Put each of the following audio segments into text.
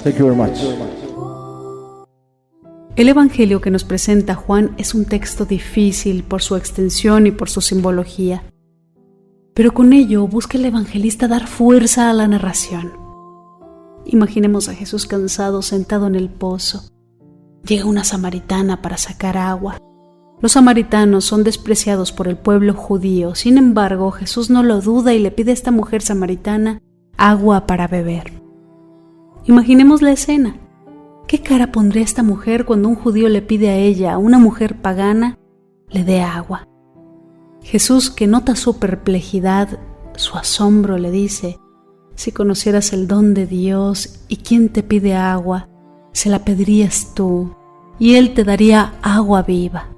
Thank you very much. El Evangelio que nos presenta Juan es un texto difícil por su extensión y por su simbología. Pero con ello busca el evangelista dar fuerza a la narración. Imaginemos a Jesús cansado sentado en el pozo. Llega una samaritana para sacar agua. Los samaritanos son despreciados por el pueblo judío. Sin embargo, Jesús no lo duda y le pide a esta mujer samaritana agua para beber. Imaginemos la escena. ¿Qué cara pondría esta mujer cuando un judío le pide a ella, una mujer pagana, le dé agua? Jesús, que nota su perplejidad, su asombro, le dice: si conocieras el don de Dios y quién te pide agua, se la pedirías tú, y Él te daría agua viva.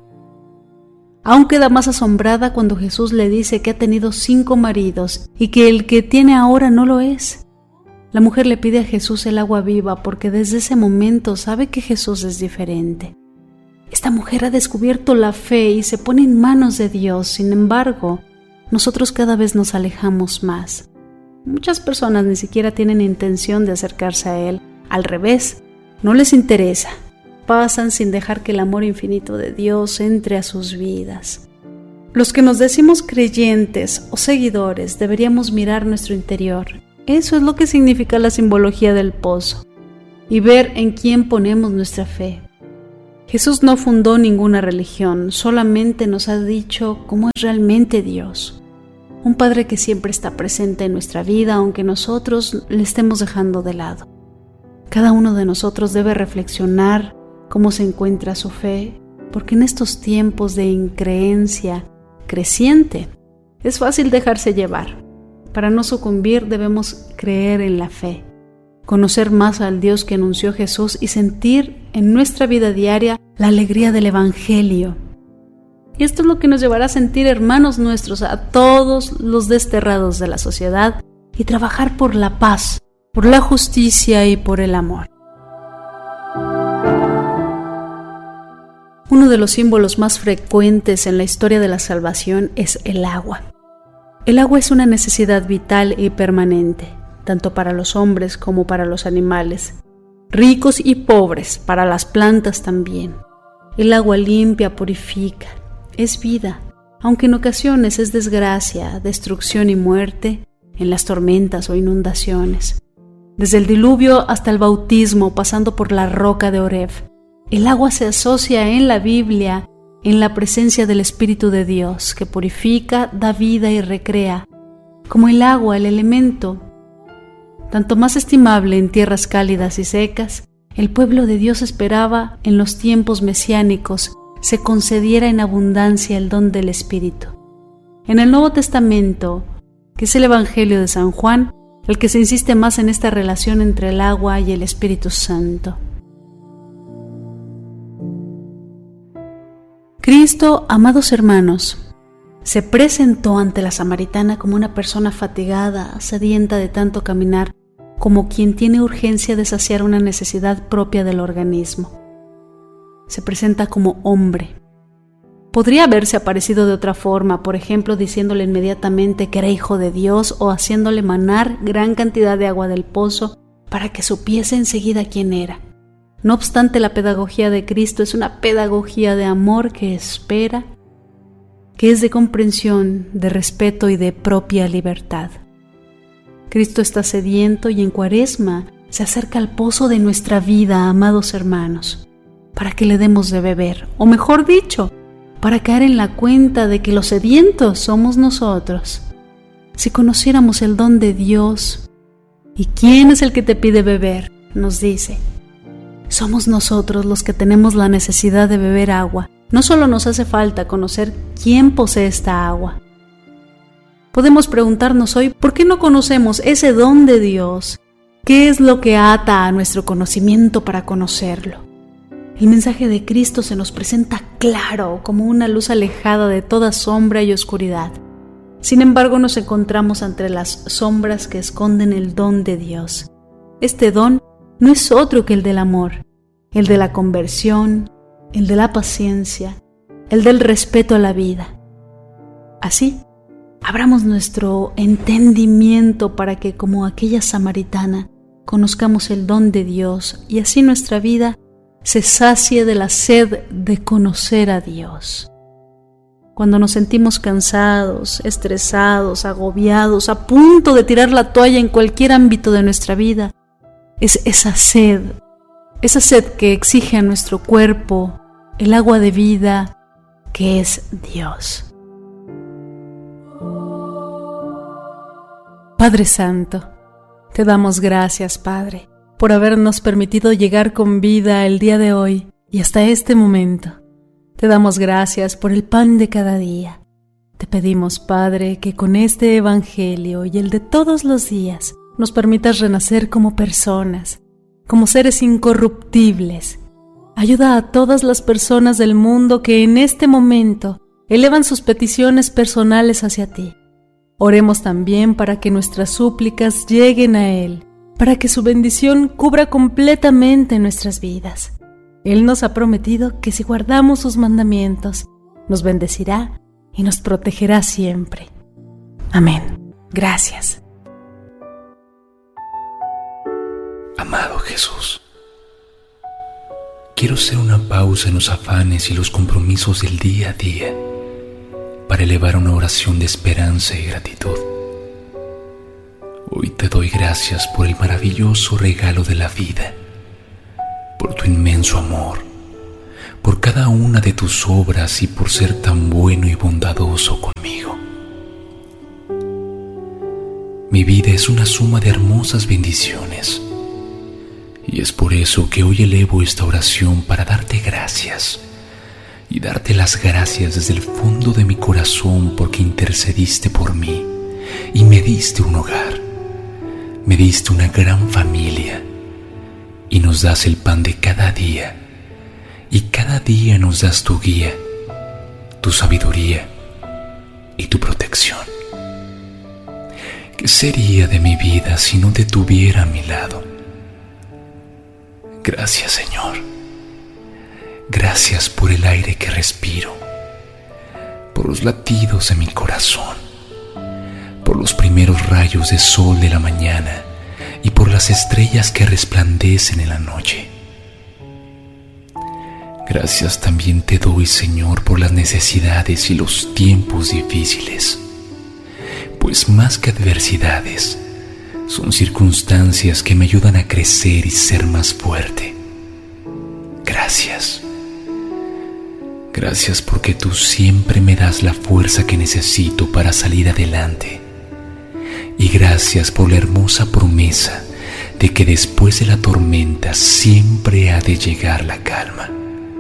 Aún queda más asombrada cuando Jesús le dice que ha tenido 5 maridos y que el que tiene ahora no lo es. La mujer le pide a Jesús el agua viva porque desde ese momento sabe que Jesús es diferente. Esta mujer ha descubierto la fe y se pone en manos de Dios. Sin embargo, nosotros cada vez nos alejamos más. Muchas personas ni siquiera tienen intención de acercarse a Él. Al revés, no les interesa. Pasan sin dejar que el amor infinito de Dios entre a sus vidas. Los que nos decimos creyentes o seguidores deberíamos mirar nuestro interior. Eso es lo que significa la simbología del pozo, y ver en quién ponemos nuestra fe. Jesús no fundó ninguna religión, solamente nos ha dicho cómo es realmente Dios. Un Padre que siempre está presente en nuestra vida, aunque nosotros le estemos dejando de lado. Cada uno de nosotros debe reflexionar cómo se encuentra su fe, porque en estos tiempos de increencia creciente es fácil dejarse llevar. Para no sucumbir debemos creer en la fe, conocer más al Dios que anunció Jesús y sentir en nuestra vida diaria la alegría del Evangelio. Y esto es lo que nos llevará a sentir hermanos nuestros a todos los desterrados de la sociedad y trabajar por la paz, por la justicia y por el amor. Uno de los símbolos más frecuentes en la historia de la salvación es el agua. El agua es una necesidad vital y permanente, tanto para los hombres como para los animales, ricos y pobres, para las plantas también. El agua limpia, purifica, es vida, aunque en ocasiones es desgracia, destrucción y muerte en las tormentas o inundaciones. Desde el diluvio hasta el bautismo, pasando por la roca de Oreb, el agua se asocia en la Biblia en la presencia del Espíritu de Dios, que purifica, da vida y recrea. Como el agua, el elemento, tanto más estimable en tierras cálidas y secas, el pueblo de Dios esperaba en los tiempos mesiánicos se concediera en abundancia el don del Espíritu. En el Nuevo Testamento, que es el Evangelio de San Juan, el que se insiste más en esta relación entre el agua y el Espíritu Santo. Cristo, amados hermanos, se presentó ante la samaritana como una persona fatigada, sedienta de tanto caminar, como quien tiene urgencia de saciar una necesidad propia del organismo. Se presenta como hombre. Podría haberse aparecido de otra forma, por ejemplo, diciéndole inmediatamente que era hijo de Dios o haciéndole manar gran cantidad de agua del pozo para que supiese enseguida quién era. No obstante, la pedagogía de Cristo es una pedagogía de amor que espera, que es de comprensión, de respeto y de propia libertad. Cristo está sediento y en Cuaresma se acerca al pozo de nuestra vida, amados hermanos, para que le demos de beber, o mejor dicho, para caer en la cuenta de que los sedientos somos nosotros. Si conociéramos el don de Dios, ¿y quién es el que te pide beber?, nos dice. Somos nosotros los que tenemos la necesidad de beber agua. No solo nos hace falta conocer quién posee esta agua. Podemos preguntarnos hoy, ¿por qué no conocemos ese don de Dios? ¿Qué es lo que ata a nuestro conocimiento para conocerlo? El mensaje de Cristo se nos presenta claro, como una luz alejada de toda sombra y oscuridad. Sin embargo, nos encontramos ante las sombras que esconden el don de Dios. Este don no es otro que el del amor, el de la conversión, el de la paciencia, el del respeto a la vida. Así, abramos nuestro entendimiento para que, como aquella samaritana, conozcamos el don de Dios y así nuestra vida se sacie de la sed de conocer a Dios. Cuando nos sentimos cansados, estresados, agobiados, a punto de tirar la toalla en cualquier ámbito de nuestra vida, es esa sed que exige a nuestro cuerpo el agua de vida que es Dios. Padre Santo, te damos gracias, Padre, por habernos permitido llegar con vida el día de hoy y hasta este momento. Te damos gracias por el pan de cada día. Te pedimos, Padre, que con este Evangelio y el de todos los días nos permitas renacer como personas, como seres incorruptibles. Ayuda a todas las personas del mundo que en este momento elevan sus peticiones personales hacia ti. Oremos también para que nuestras súplicas lleguen a Él, para que su bendición cubra completamente nuestras vidas. Él nos ha prometido que si guardamos sus mandamientos, nos bendecirá y nos protegerá siempre. Amén. Gracias. Amado Jesús, quiero hacer una pausa en los afanes y los compromisos del día a día para elevar una oración de esperanza y gratitud. Hoy te doy gracias por el maravilloso regalo de la vida, por tu inmenso amor, por cada una de tus obras y por ser tan bueno y bondadoso conmigo. Mi vida es una suma de hermosas bendiciones y es por eso que hoy elevo esta oración para darte gracias y darte las gracias desde el fondo de mi corazón porque intercediste por mí y me diste un hogar, me diste una gran familia y nos das el pan de cada día y cada día nos das tu guía, tu sabiduría y tu protección. ¿Qué sería de mi vida si no te tuviera a mi lado? Gracias, Señor. Gracias por el aire que respiro, por los latidos de mi corazón, por los primeros rayos de sol de la mañana y por las estrellas que resplandecen en la noche. Gracias también te doy, Señor, por las necesidades y los tiempos difíciles, pues más que adversidades, son circunstancias que me ayudan a crecer y ser más fuerte. Gracias. Gracias porque tú siempre me das la fuerza que necesito para salir adelante. Y gracias por la hermosa promesa de que después de la tormenta siempre ha de llegar la calma.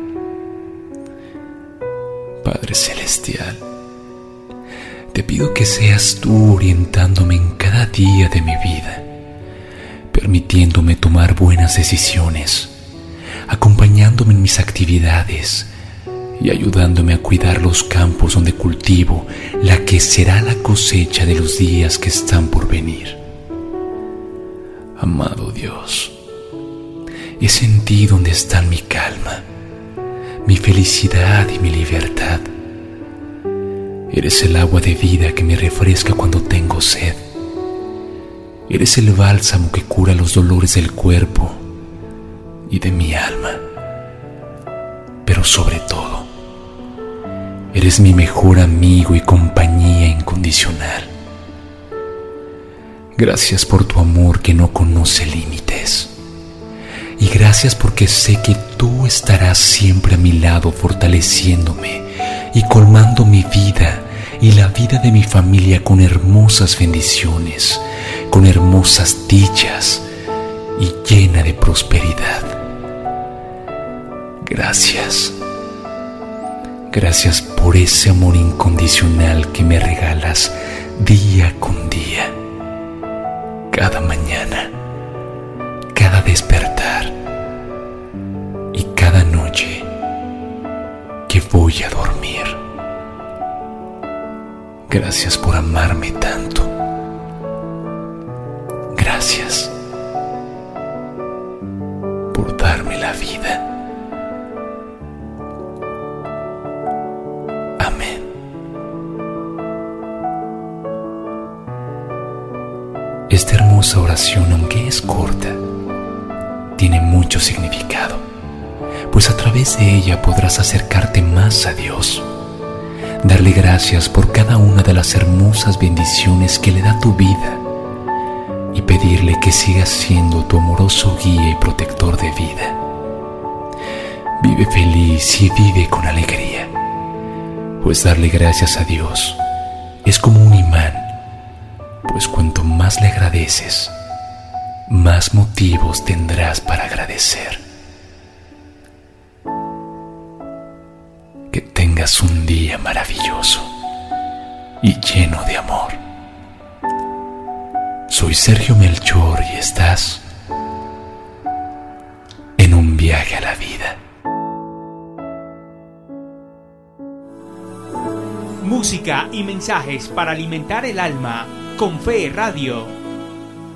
Padre Celestial, te pido que seas tú orientándome en cada día de mi vida, permitiéndome tomar buenas decisiones, acompañándome en mis actividades y ayudándome a cuidar los campos donde cultivo la que será la cosecha de los días que están por venir. Amado Dios, es en ti donde están mi calma, mi felicidad y mi libertad. Eres el agua de vida que me refresca cuando tengo sed. Eres el bálsamo que cura los dolores del cuerpo y de mi alma. Pero sobre todo, eres mi mejor amigo y compañía incondicional. Gracias por tu amor que no conoce límites. Y gracias porque sé que tú estarás siempre a mi lado fortaleciéndome y colmando mi vida y la vida de mi familia con hermosas bendiciones, con hermosas dichas y llena de prosperidad. Gracias. Gracias por ese amor incondicional que me regalas día con día, cada mañana, cada despertar y cada noche que voy a dormir. Gracias por amarme tanto. Gracias por darme la vida. Amén. Esta hermosa oración, aunque es corta, tiene mucho significado, pues a través de ella podrás acercarte más a Dios, darle gracias por cada una de las hermosas bendiciones que le da tu vida y pedirle que siga siendo tu amoroso guía y protector de vida. Vive feliz y vive con alegría, pues darle gracias a Dios es como un imán, pues cuanto más le agradeces, más motivos tendrás para agradecer. Que tengas un día maravilloso y lleno de amor. Soy Sergio Melchor y estás en un viaje a la vida. Música y mensajes para alimentar el alma con Fe Radio.